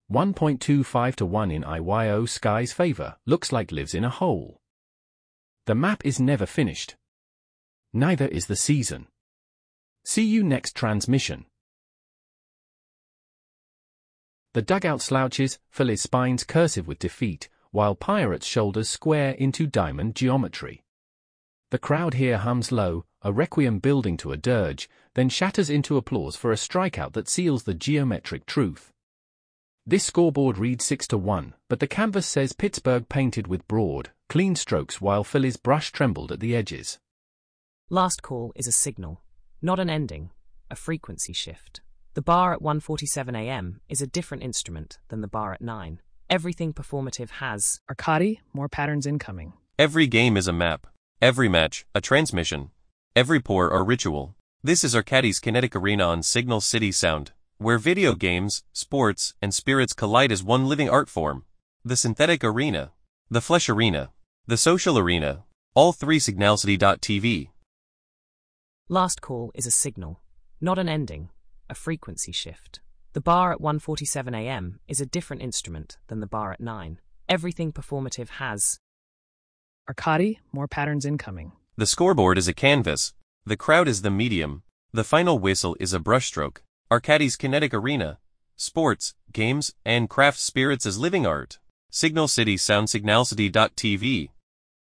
1.25 to 1 in IYO Sky's favor, looks like lives in a hole. The map is never finished. Neither is the season. See you next transmission. The dugout slouches, Philly's spines cursive with defeat, while Pirates' shoulders square into diamond geometry. The crowd here hums low, a requiem building to a dirge, then shatters into applause for a strikeout that seals the geometric truth. This scoreboard reads 6 to 1, but the canvas says Pittsburgh painted with broad, clean strokes while Philly's brush trembled at the edges. Last call is a signal, not an ending, a frequency shift. The bar at 1:47 a.m. is a different instrument than the bar at 9. Everything performative has Arcadi, more patterns incoming. Every game is a map. Every match, a transmission. Every pour a ritual. This is Arcadi's Kinetic Arena on Signal City Sound, where video games, sports, and spirits collide as one living art form. The synthetic arena, the flesh arena, the social arena, all three signalcity.tv. Last call is a signal, not an ending, a frequency shift. The bar at 1:47 a.m. is a different instrument than the bar at 9. Everything performative has Arcadi, more patterns incoming. The scoreboard is a canvas. The crowd is the medium. The final whistle is a brushstroke. Arcadi's Kinetic Arena. Sports, games, and craft spirits as living art. Signal City Sound Signalcity.tv.